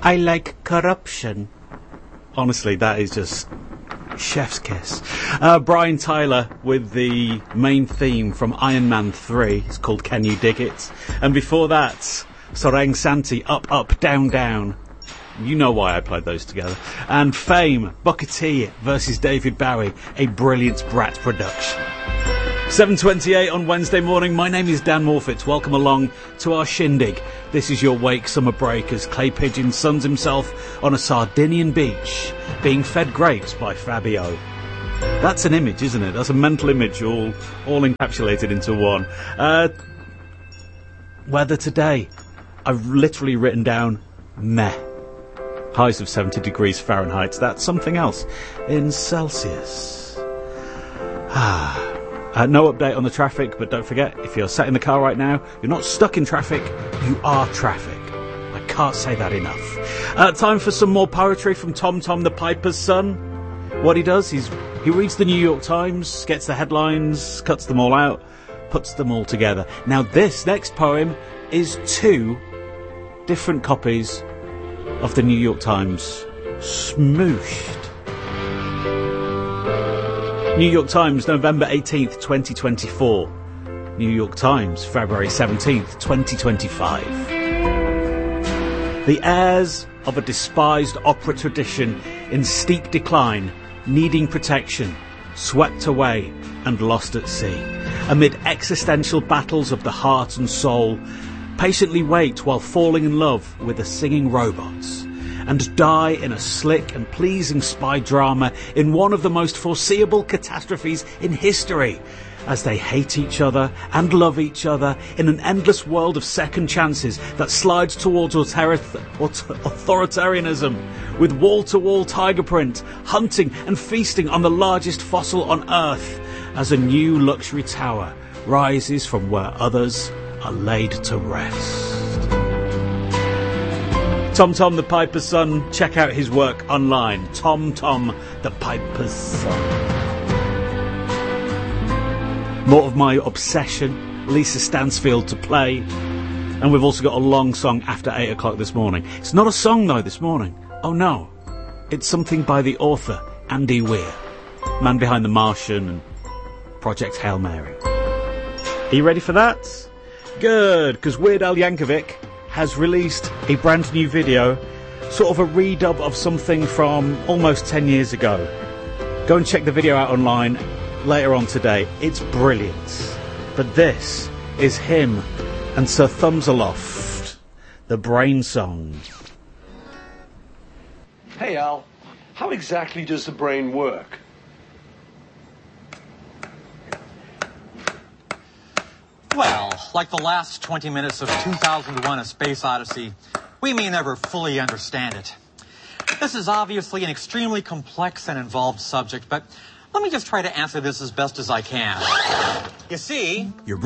I like corruption. Honestly, that is just chef's kiss. Brian Tyler with the main theme from Iron Man 3. It's called Can You Dig It? And before that, Soreng Santi, Up, Up, Down, Down. You know why I played those together. And Fame, Booker T versus David Bowie, a brilliant Brat production. 7:28 on Wednesday morning. My name is Dan Morfitts. Welcome along to our shindig. This is your wake summer break as Clay Pigeon suns himself on a Sardinian beach, being fed grapes by Fabio. That's an image, isn't it? That's a mental image all encapsulated into one. Weather today. I've literally written down meh. Highs of 70 degrees Fahrenheit. That's something else in Celsius. No update on the traffic, but don't forget, if you're sat in the car right now, you're not stuck in traffic, you are traffic. I can't say that enough. Time for some more poetry from Tom Tom the Piper's son. What he does is he reads the New York Times, gets the headlines, cuts them all out, puts them all together. Now this next poem is 2 different copies of the New York Times smooshed. New York Times, November 18th, 2024. New York Times, February 17th, 2025. The heirs of a despised opera tradition in steep decline, needing protection, swept away and lost at sea. Amid existential battles of the heart and soul, patiently wait while falling in love with the singing robots, and die in a slick and pleasing spy drama in one of the most foreseeable catastrophes in history, as they hate each other and love each other in an endless world of second chances that slides towards authoritarianism, with wall-to-wall tiger print, hunting and feasting on the largest fossil on Earth, as a new luxury tower rises from where others are laid to rest. Tom Tom the Piper's son, check out his work online. Tom Tom the Piper's son. More of my obsession, Lisa Stansfield to play. And we've also got a long song after 8 o'clock this morning. It's not a song though this morning. Oh no. It's something by the author, Andy Weir. Man behind The Martian and Project Hail Mary. Are you ready for that? Good, because Weird Al Yankovic has released a brand new video, sort of a redub of something from almost 10 years ago. Go and check the video out online later on today. It's brilliant. But this is him and Sir Thumbs Aloft, the Brain Song. Hey Al, how exactly does the brain work? Well, like the last 20 minutes of 2001: A Space Odyssey, we may never fully understand it. This is obviously an extremely complex and involved subject, but let me just try to answer this as best as I can. You see, your